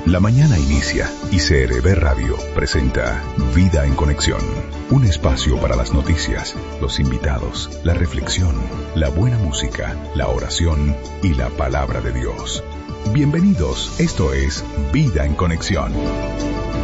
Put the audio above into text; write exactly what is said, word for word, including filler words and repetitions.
La mañana inicia y C R B Radio presenta Vida en Conexión, un espacio para las noticias, los invitados, la reflexión, la buena música, la oración y la palabra de Dios. Bienvenidos, esto es Vida en Conexión.